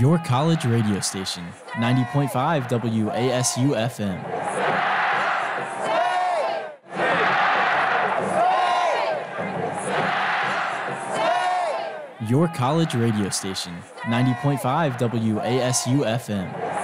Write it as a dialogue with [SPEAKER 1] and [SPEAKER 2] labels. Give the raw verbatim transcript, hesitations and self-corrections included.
[SPEAKER 1] Your college radio station, ninety point five W A S U F M. Your college radio station, ninety point five W A S U F M.